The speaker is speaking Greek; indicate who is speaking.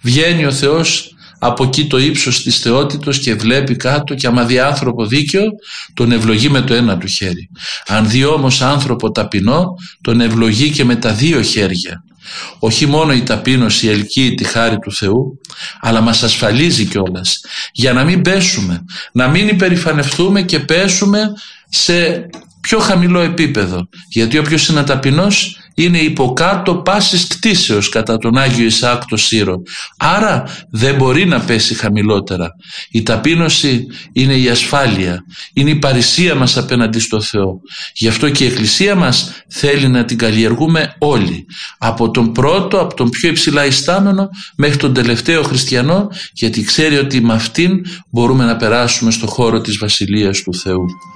Speaker 1: Βγαίνει ο Θεός από εκεί το ύψος της θεότητος και βλέπει κάτω, και άμα δει άνθρωπο δίκαιο τον ευλογεί με το ένα του χέρι. Αν δει όμως άνθρωπο ταπεινό τον ευλογεί και με τα δύο χέρια. Όχι μόνο η ταπείνωση ελκύει τη χάρη του Θεού, αλλά μας ασφαλίζει κιόλας για να μην πέσουμε, να μην υπερηφανευτούμε και πέσουμε σε πιο χαμηλό επίπεδο, γιατί όποιος είναι ταπεινός είναι υποκάτω πάσης κτήσεως κατά τον Άγιο Ισαάκ το Σύρο, άρα δεν μπορεί να πέσει χαμηλότερα. Η ταπείνωση είναι η ασφάλεια, είναι η παρησία μας απέναντι στο Θεό. Γι' αυτό και η Εκκλησία μας θέλει να την καλλιεργούμε όλοι, από τον πρώτο, από τον πιο υψηλά ιστάμενο μέχρι τον τελευταίο χριστιανό, γιατί ξέρει ότι με αυτήν μπορούμε να περάσουμε στο χώρο της Βασιλείας του Θεού.